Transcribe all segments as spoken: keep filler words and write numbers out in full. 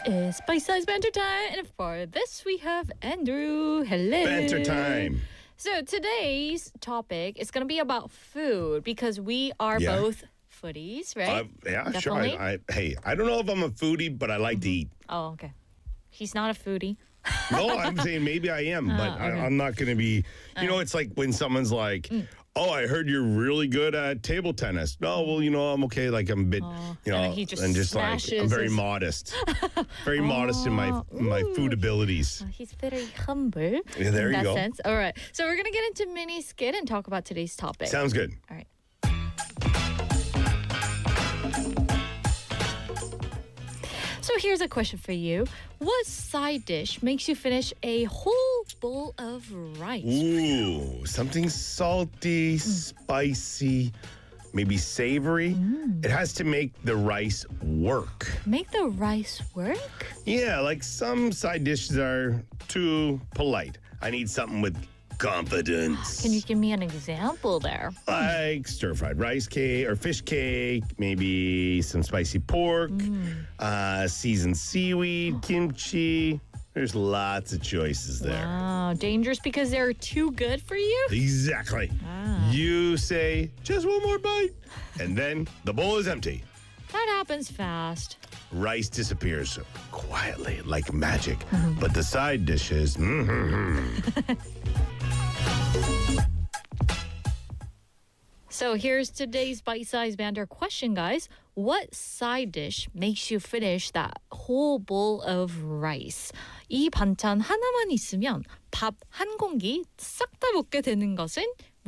is Bite Size Banter Time, and for this we have Andrew. Hello. Banter time. So today's topic is going to be about food because we are Yeah. both foodies, right? Uh, yeah, Definitely. sure. I, I, hey, I don't know if I'm a foodie, but I like to eat. Oh, okay. He's not a foodie. No, I'm saying maybe I am, but Ah, I, okay. I'm not going to be. You know, it's like when someone's like, Mm. "Oh, I heard you're really good at table tennis." No, well, you know, I'm okay. Like I'm a bit, you know, and he just and just like I'm smashes very his- modest, very modest in my my food abilities. Uh, He's very humble Yeah, there in you that go. sense. All right. So we're going to get into mini skit and talk about today's topic. Sounds good. All right. So here's a question for you. What side dish makes you finish a whole bowl of rice? Ooh, something salty, spicy, maybe savory. It has to make the rice work. Make the rice work? Yeah, like some side dishes are too polite. I need something with confidence. Can you give me an example there? Like stir-fried rice cake or fish cake, maybe some spicy pork, uh, seasoned seaweed, kimchi. There's lots of choices there. Wow, dangerous because they're too good for you? Exactly. You say, just one more bite, and then the bowl is empty. That happens fast. Rice disappears quietly like magic, but the side dishes, mm-hmm. So here's today's bite-sized banter question, guys. What side dish makes you finish that whole bowl of rice? 이 반찬 하나만 있으면 밥 한 공기 싹 다 먹게 되는 것은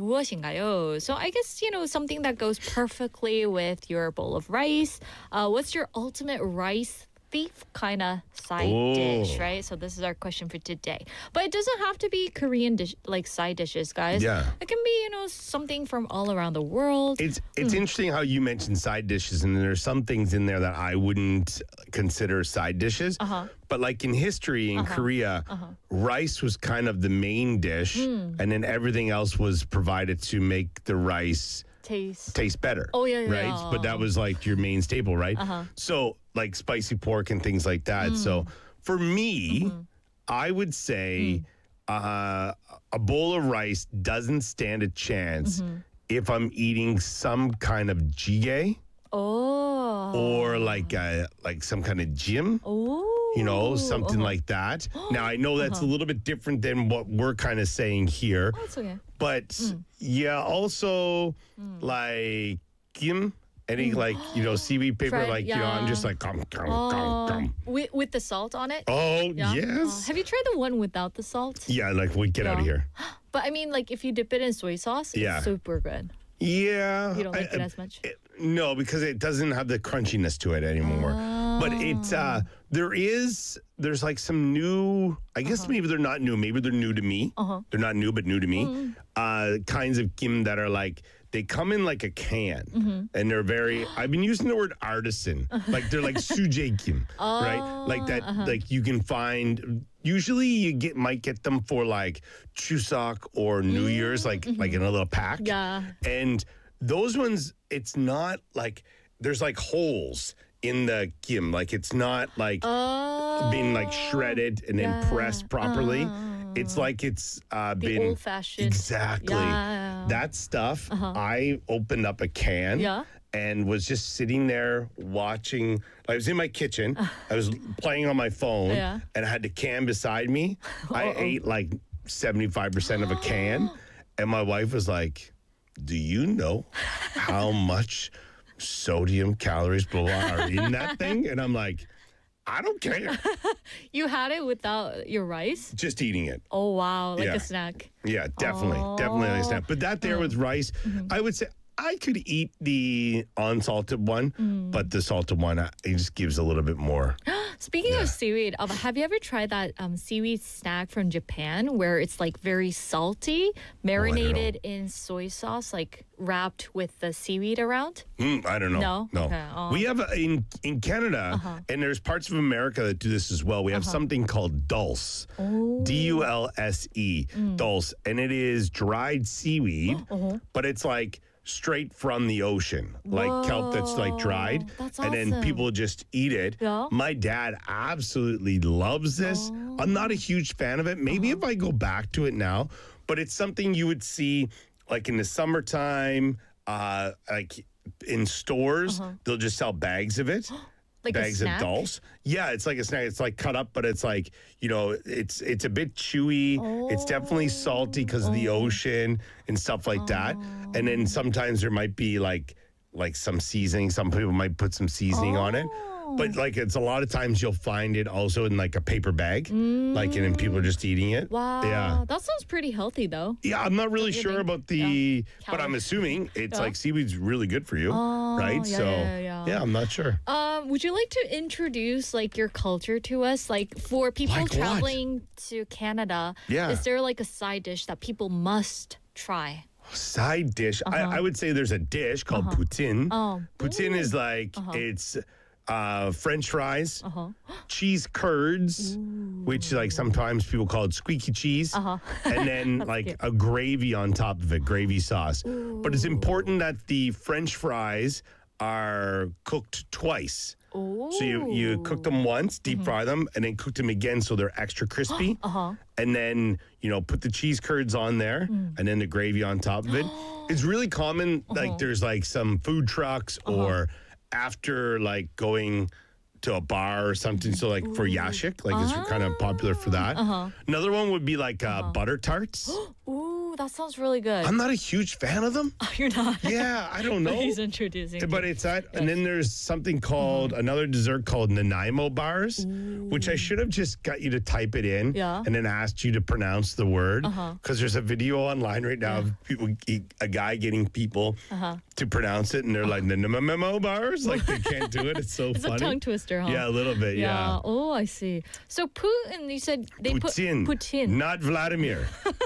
무엇인가요? So I guess, you know, something that goes perfectly with your bowl of rice. Uh, what's your ultimate rice thief kind of side Oh. dish, right? So this is our question for today. But it doesn't have to be Korean dish like side dishes, guys. Yeah. It can be, you know, something from all around the world. It's it's interesting how you mentioned side dishes, and there's some things in there that I wouldn't consider side dishes. Uh-huh. But like in history in Korea, rice was kind of the main dish, and then everything else was provided to make the rice Taste. taste better. Oh, yeah, yeah, right. yeah. But that was like your main staple, right? Uh-huh. So like spicy pork and things like that. So for me, Mm-hmm. I would say Mm. uh, a bowl of rice doesn't stand a chance Mm-hmm. if I'm eating some kind of jjigae Oh. or like a, like some kind of jim. Oh. You know, something uh-huh. like that. Now, I know that's a little bit different than what we're kind of saying here. Oh, it's okay. But yeah, also like kim, any like, you know, seaweed paper, Fried- like, you know, I'm just yeah. like, gum, gum, gum, gum. With, with the salt on it? Oh, Yeah? yes. Uh, have you tried the one without the salt? Yeah, like, we get out of Yeah. here. But I mean, like, if you dip it in soy sauce, Yeah. it's super good. Yeah. You don't I- like it I- as much? it- no, because it doesn't have the crunchiness to it anymore. But it's, uh, there is, there's like some new, I guess maybe they're not new, maybe they're new to me. Uh-huh. They're not new, but new to me. Uh, kinds of kim that are like, they come in like a can and they're very, I've been using the word artisan. Like they're like suje kim, right? Like that, like you can find, usually you get, might get them for like Chuseok or New Year's, like, like in a little pack. Yeah. And those ones, it's not like, there's like holes in the kim. Like it's not like Oh. being like shredded and then yeah. pressed properly. It's like it's uh, The been old-fashioned. exactly Yeah. that stuff. I opened up a can Yeah. and was just sitting there watching. I was in my kitchen. I was playing on my phone, Yeah. and I had the can beside me. I ate like seventy-five percent of a can, and my wife was like, "Do you know how much sodium, calories, blah, blah, are in that thing?" And I'm like, I don't care. You had it without your rice? Just eating it. Oh, wow. Like Yeah. a snack. Yeah, definitely. Definitely Oh. understand. But that there with rice, I would say I could eat the unsalted one, but the salted one, uh, it just gives a little bit more. Speaking of seaweed, um, have you ever tried that um, seaweed snack from Japan where it's like very salty, marinated in soy sauce, like wrapped with the seaweed around? Mm, I don't know. No? No. Okay, oh. We have a, in in Canada, and there's parts of America that do this as well. We have something called dulse, D U L S E, dulse, and it is dried seaweed, but it's like straight from the ocean, like kelp that's like dried. Whoa, that's and then awesome. people just eat it. Yeah. My dad absolutely loves this. I'm not a huge fan of it. Maybe if I go back to it now, but it's something you would see like in the summertime, uh, like in stores, they'll just sell bags of it. Like a bags of snack? dulse. Yeah, it's like a snack. It's like cut up, but it's like, you know, it's it's a bit chewy. It's definitely salty because of the ocean and stuff like that. And then sometimes there might be like like some seasoning. Some people might put some seasoning on it. But like it's a lot of times you'll find it also in like a paper bag. Like and then people are just eating it. Wow. Yeah. That sounds pretty healthy though. Yeah, I'm not really you sure think? about the, Yeah. but I'm Calories. assuming it's Yeah. like seaweed's really good for you, right? yeah, so yeah, yeah. I'm not sure. Um, would you like to introduce like your culture to us? Like for people Like what? traveling to Canada, Yeah. is there like a side dish that people must try? Side dish. I, I would say there's a dish called poutine. Oh. Poutine is like it's uh, French fries, cheese curds, which like sometimes people call it squeaky cheese, and then like cute. a gravy on top of it, gravy sauce. But it's important that the French fries are cooked twice. So you, you cook them once, deep fry them, and then cook them again so they're extra crispy. Uh-huh. And then, you know, put the cheese curds on there and then the gravy on top of it. It's really common, like there's like some food trucks or after like going to a bar or something. So like for yashik, like it's kind of popular for that. Another one would be like uh, butter tarts. Ooh, that sounds really good. I'm not a huge fan of them. You're not. Yeah, I don't know. He's introducing. But me. it's that, and then there's something called another dessert called Nanaimo bars, which I should have just got you to type it in, Yeah. and then asked you to pronounce the word, because there's a video online right now of people, a guy getting people to pronounce it, and they're like Nanaimo bars, like they can't do it. It's so It's funny. a tongue twister, huh? Yeah, a little bit. Yeah. Oh, I see. So Putin, you said they Putin, put Putin. not Vladimir.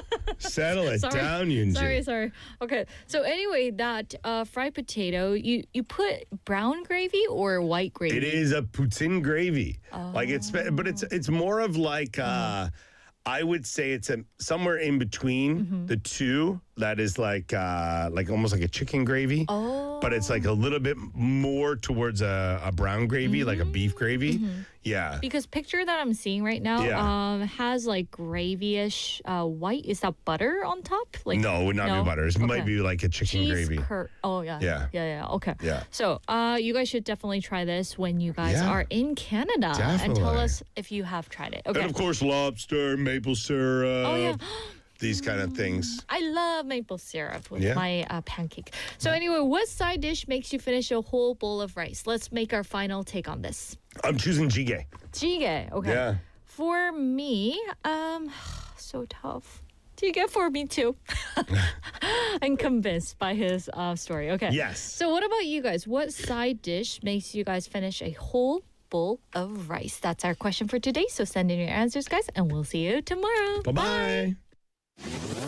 Settle it Sorry. down, Yunji. Sorry, sorry. Okay. So anyway, that uh, fried potato, you you put brown gravy or white gravy? It is a poutine gravy. Like it's, but it's it's more of like uh, I would say it's a somewhere in between the two. That is like uh, like almost like a chicken gravy. Oh. But it's like a little bit more towards a, a brown gravy, like a beef gravy. Yeah. Because picture that I'm seeing right now Yeah. um has like gravyish uh, white. Is that butter on top? Like No, it would not no? be butter. It might Okay. be like a chicken cheese gravy. cur- oh yeah. Yeah. Yeah, yeah. Okay. Yeah. So, uh, you guys should definitely try this when you guys Yeah. are in Canada and tell Definitely. us if you have tried it. Okay. And of course, lobster, maple syrup, Oh yeah. these kind of things. I love maple syrup with Yeah. my uh, pancake. So anyway, what side dish makes you finish a whole bowl of rice? Let's make our final take on this. I'm choosing jjigae. Jjigae. Okay. Yeah. For me, um, so tough. Jjigae for me too. I'm convinced by his uh, story. Okay. Yes. So what about you guys? What side dish makes you guys finish a whole bowl of rice? That's our question for today. So send in your answers, guys, and we'll see you tomorrow. Bye bye.